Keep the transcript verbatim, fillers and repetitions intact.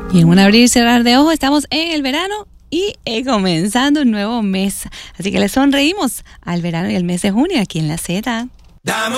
Y en un abrir y cerrar de ojos estamos en el verano y eh, comenzando un nuevo mes. Así que le sonreímos al verano y al mes de junio aquí en La Z.